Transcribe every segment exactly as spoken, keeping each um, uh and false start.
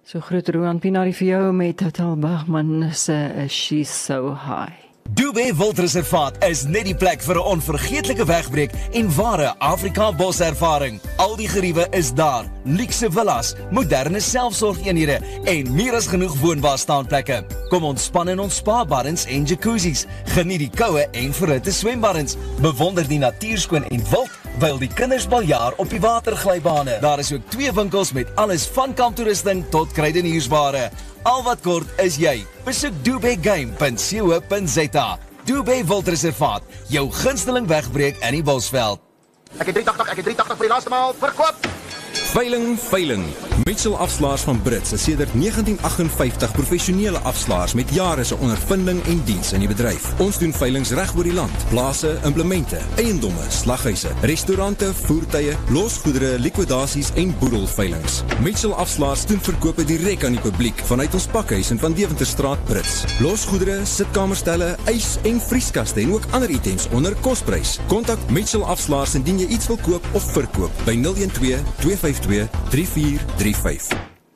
So groot Roan Pinarie vir jou met Total Bachman se She's So High. Dubé Wildreservaat is net die plek vir 'n onvergeetlike wegbreek en ware Afrika boservaring. Al die geriewe is daar, luukse villas, moderne selfsorgeenhede en meer as genoeg woonbare staanplekke. Kom ontspan in ons spa-baddens en jacuzzis, geniet die koue en verhitte swembaddens, bewonder die natuurskoon en wild, wyl die kinders baljaar op die waterglybane. Daar is ook twee winkels met alles van kamptoerusting tot kruideniersware. Al wat kort is jy. Besoek dubé game punt co punt za. Dubé Wildreservaat, jou gunsteling wegbreek in die Bosveld. Ek het drie agt agt, ek het drie agt agt vir die laaste maal verkoop. Veiling, veiling. Mitchell Afslaers van Brits is sedert negentien agt vyftig professionele afslaers met jare se ondervinding en diens in die bedryf. Ons doen veilings reg oor die land. Plase, implemente, eiendomme, slaghuise, restaurante, voertuie, losgoedere, likwidasies en boedelveilings. Mitchell Afslaers doen verkope direk aan die publiek vanuit ons pakhuis in Van Deventerstraat Brits. Losgoedere, sitkamerstelle, ys en vrieskaste en ook ander items onder kosprys. Kontak Mitchell Afslaers indien jy iets wil koop of verkoop by nul een twee twee vyf twee drie vier drie vyf.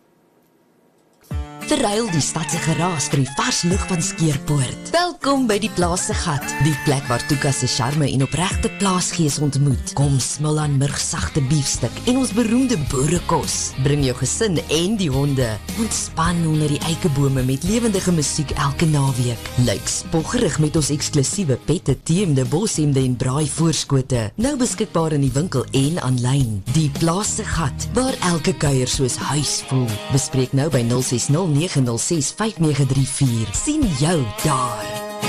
Verruil die stad se geraas vir die vars lug van Skeerpoort. Welkom by die Plaas se Gat, die plek waar Tuka se charme en opregte plaasgees ontmoet. Kom smil aan murgsagte biefstuk en ons beroemde boerekos. Bring jou gesin en die honde. Ontspan onder die eikebome met lewendige musiek elke naweek. Lyk spoggerig met ons eksklusiewe pette, teemde, boshemde en braai voorskote. Nou beskikbaar in die winkel en aanlyn. Die Plaas se Gat, waar elke kuier soos huis voel. Bespreek nou by nul ses nul nege nul ses vyf nege drie vier. Sien jou daar.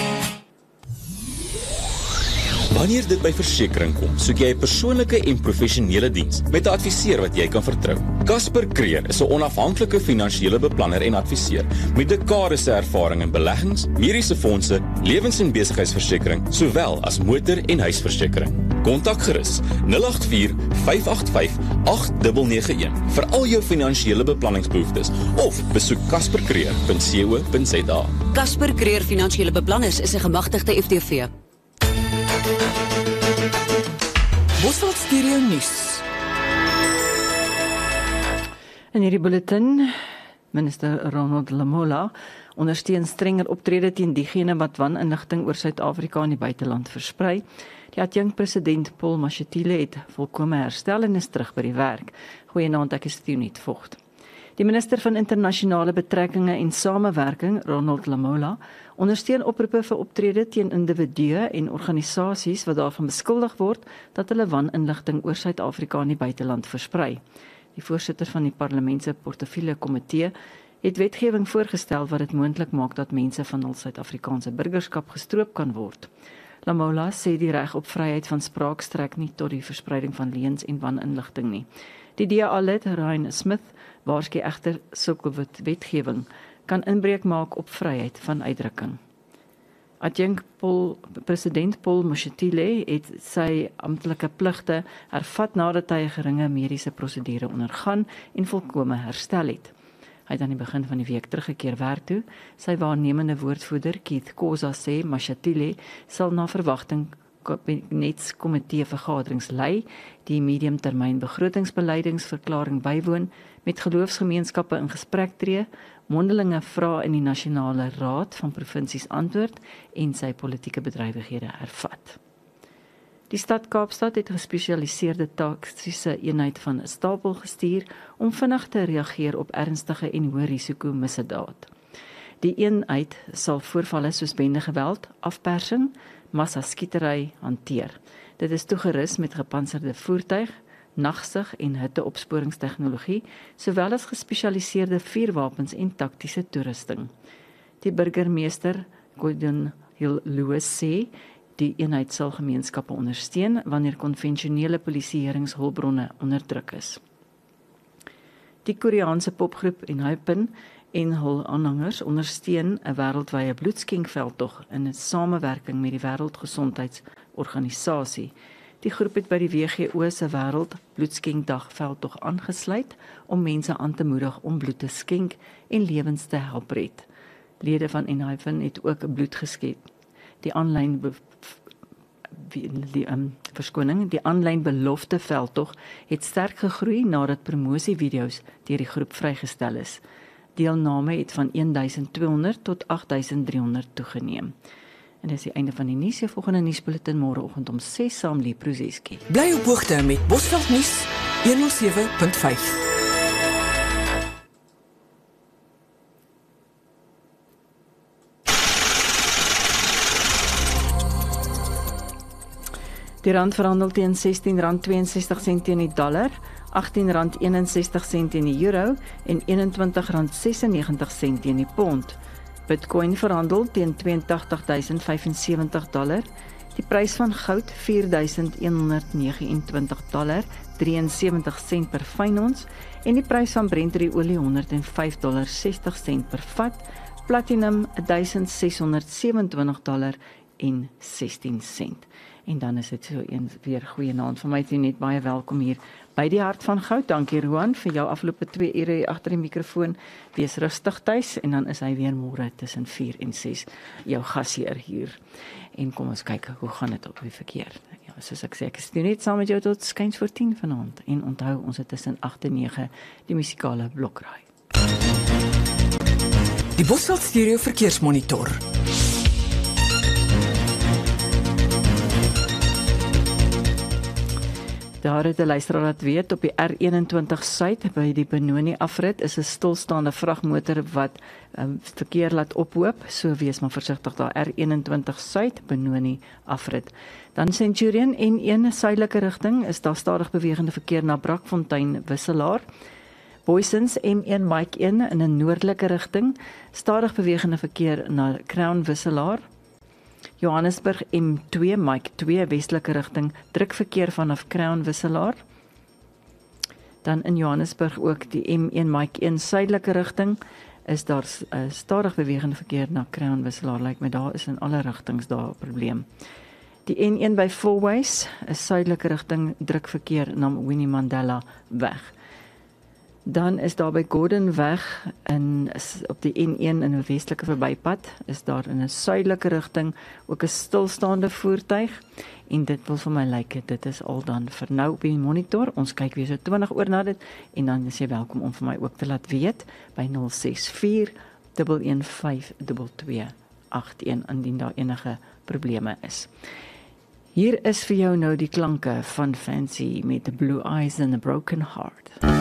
Wanneer dit by versekering kom, soek jy 'n persoonlike en professionele diens met 'n adviseur wat jy kan vertrou. Casper Creer is 'n onafhanklike finansiële beplanner en adviseur met dekades se ervaring in beleggings, mediese fondse, lewens- en besigheidsversekering, sowel as motor- en huisversekering. Kontak gerus nul agt vier vyf agt vyf agt nege nege een vir al jou finansiële beplanningsbehoeftes of besoek casper creer punt co punt za. Casper Creer Finansiële Beplanners is 'n gemagtigde F T V. Bosveld Stereo Nuus. In hierdie bulletin, minister Ronald Lamola ondersteun strenger optrede teen diegene wat waninligting oor Suid-Afrika in die buiteland versprei. Die adjunkt-president Paul Mashatile het volkome herstel en is terug by die werk. Goeienaand, ek is Theunet Vogt. Die minister van internasionale betrekkinge en samewerking, Ronald Lamola, ondersteun oproepe vir optrede teen individue en organisasies wat daarvan beskuldig word dat hulle waninligting oor Suid-Afrika in die buiteland versprei. Die voorsitter van die parlement se portefeulje komitee het wetgewing voorgestel wat dit moontlik maak dat mense van hul Suid-Afrikaanse burgerskap gestroop kan word. Lamola sê die reg op vryheid van spraak strek nie tot die verspreiding van leuns en waninligting nie. Die D A lid Ryan Smith waarsku egter sulke wetgewing kan inbreuk maak op vryheid van uitdrukking. Adjunkt Paul, president Paul Mashatile het sy amptelike pligte hervat nadat hy 'n geringe mediese prosedure ondergaan en volkome herstel het. Hy het aan die begin van die week teruggekeer werk toe. Sy waarnemende woordvoerder Keith Khoza sê Mashatile sal na verwagting kabinetskomitee vergaderings lei, die mediumtermyn begrotingsbeleidingsverklaring bywoon, met geloofsgemeenskappe in gesprek tree, mondelinge vrae in die Nasionale Raad van Provinsies antwoord en sy politieke bedrywighede hervat. Die stad Kaapstad het 'n gespesialiseerde taksiese eenheid van 'n stapel gestuur om vinnig te reageer op ernstige en hoë risiko misdaad. Die eenheid sal voorvalle soos bendegeweld, afpersing, massaskietery hanteer. Dit is toegerus met gepantserde voertuig, nagsig en hitteopsporingstegnologie, sowel as gespesialiseerde vuurwapens en taktiese toerusting. Die burgemeester, Gordon Hill Lewis, sê die eenheid sal gemeenskappe ondersteun wanneer konvensionele polisieeringshulpbronne onder druk is. Die Koreaanse popgroep Enhypen en hul aanhangers ondersteun 'n wêreldwye bloedskenkveldtog in 'n samewerking met die Wêreldgesondheidsorganisasie. Die groep het by die W G O se Wêreld Bloedskenkdag veldtog aangesluit om mense aan te moedig om bloed te skenk en lewens te help red. Lede van Enhypen het ook bloed geskenk. Die aanlyn die um, verskoning, die aanlyn belofte veldtog het sterk gegroei nadat promosievideo's deur die groep vrygestel is. Deelname het van twaalf honderd tot agt duisend driehonderd toegeneem. En dis die einde van die nuus. Die volgende nuusbulletin môreoggend om ses saam Lee Prozeski. Bly op hoogte met Bosveld nuus honderd sewe punt vyf. Die rand verhandel teen sestien rand tweeënsestig sent teen die dollar, agttien rand eenensestig sent teen die euro en eenentwintig rand sesennegentig sent teen die pond. Bitcoin verhandel teen tweeëntagtig duisend vyfensewentig dollar. Die prys van goud vier duisend honderd negenentwintig dollar, drieënsewentig sent per fyn ons en die prys van Brent-olie honderd vyf dollar sestig sent per vat. Platinum duisend ses honderd sewenentwintig dollar en sestien sent. En dan is dit so een weer goeie naand van my toe net baie welkom hier by die Hart van Goud. Dankie Roan vir jou afgelope twee ure hier agter die mikrofoon. Wees rustig tuis en dan is hy weer môre tussen vier en ses jou gasheer hier. En kom ons kyk hoe gaan dit op die verkeer. Ja, soos ek sê, ek is net saam met jou tot skuins voor tien vanaand en onthou ons het tussen agt en nege die musikale blokraai. Die Bosveld Stereo Verkeersmonitor. Daar het 'n luisteraar laat weet op die R eenentwintig Suid by die Benoni afrit is 'n stilstaande vragmotor wat um, verkeer laat ophoop, so wees maar versigtig daar. R eenentwintig Suid Benoni afrit. Dan Centurion N een suidelike rigting is daar stadig bewegende verkeer na Brakfontein Wisselaar. Boysens M een Mike een in 'n noordelike rigting, stadig bewegende verkeer na Crown Wisselaar. Johannesburg M twee Mike twee westelike rigting, druk verkeer vanaf Crown Wisselaar. Dan in Johannesburg ook die M een Mike een suidelike rigting, is daar uh, stadig bewegende verkeer na Crown Wisselaar, lyk my daar is in alle rigtings daar 'n probleem. Die N een by Fourways is suidelike rigting, druk verkeer na Winnie Mandela weg. Dan is daar by Gordon weg in, op die N een in 'n westelike verbypad, is daar in 'n suidelike rigting ook 'n stilstaande voertuig en dit wil vir my lyk, dit is al dan vir nou op die monitor. Ons kyk weer so twintig oor na dit en dan is jy welkom om vir my ook te laat weet by nul ses vier een een vyf twee twee agt een indien daar enige probleme is. Hier is vir jou nou die klanke van Fancy met The Blue Eyes and the Broken Heart.